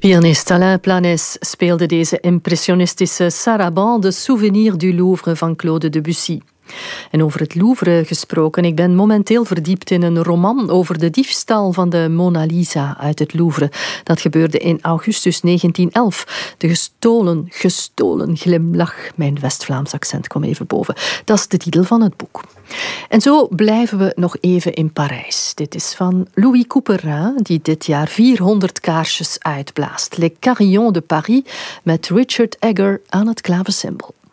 Pianist Alain Planès speelde deze impressionistische sarabande de Souvenir du Louvre van Claude Debussy. En over het Louvre gesproken, ik ben momenteel verdiept in een roman over de diefstal van de Mona Lisa uit het Louvre. Dat gebeurde in augustus 1911. De gestolen glimlach. Mijn West-Vlaams accent kwam even boven. Dat is de titel van het boek. En zo blijven we nog even in Parijs. Dit is van Louis Couperin, die dit jaar 400 kaarsjes uitblaast. Les Carillons de Paris met Richard Egger aan het klavecimbal.